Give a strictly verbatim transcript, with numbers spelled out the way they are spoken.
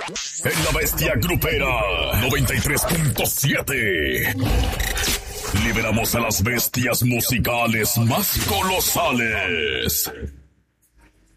En la Bestia Grupera noventa y tres punto siete. Liberamos a las bestias musicales más colosales.